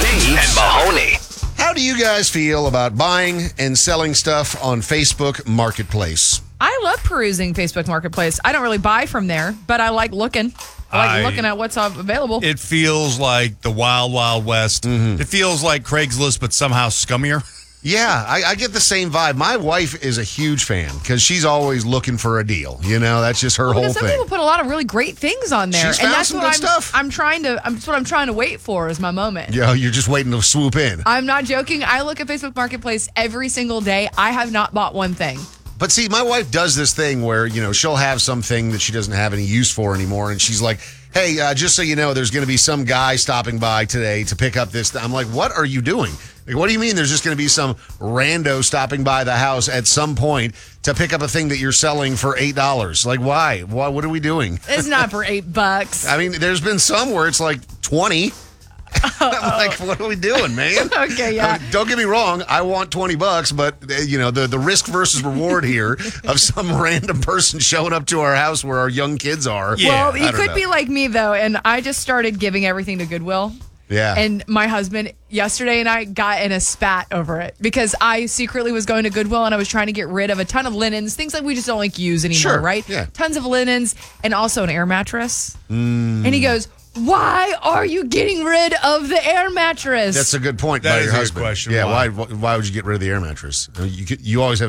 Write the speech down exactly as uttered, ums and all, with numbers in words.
Steve and Mahoney. How do you guys feel about buying and selling stuff on Facebook Marketplace? I love perusing Facebook Marketplace. I don't really buy from there, but I like looking. I like I- looking at what's available. It feels like the Wild Wild West. Mm-hmm. It feels like Craigslist, but somehow scummier. Yeah, I, I get the same vibe. My wife is a huge fan because she's always looking for a deal. You know, that's just her Well, whole because some thing. people put a lot of really great things on there, She's and found that's some what good I'm. stuff. I'm trying to. I'm, that's what I'm trying to wait for is my moment. Yeah, you're just waiting to swoop in. I'm not joking. I look at Facebook Marketplace every single day. I have not bought one thing. But see, my wife does this thing where, you know, she'll have something that she doesn't have any use for anymore. And she's like, hey, uh, just so you know, there's going to be some guy stopping by today to pick up this. I'm like, what are you doing? Like, what do you mean there's just going to be some rando stopping by the house at some point to pick up a thing that you're selling for eight dollars? Like, why? Why? What are we doing? It's not for eight bucks. I mean, there's been some where it's like twenty. I'm like, what are we doing, man? Okay, yeah. I mean, don't get me wrong. I want twenty bucks, but uh, you know, the, the risk versus reward here of some random person showing up to our house where our young kids are. Yeah, Well, I you don't could know. be like me though, and I just started giving everything to Goodwill. Yeah. And my husband yesterday and I got in a spat over it because I secretly was going to Goodwill and I was trying to get rid of a ton of linens, things like we just don't like use anymore, Sure, right? yeah. Tons of linens and also an air mattress. Mm. And he goes, "Why are you getting rid of the air mattress?" That's a good point That by is your a good husband. question. Yeah, Why? why? why would you get rid of the air mattress? You could, you always have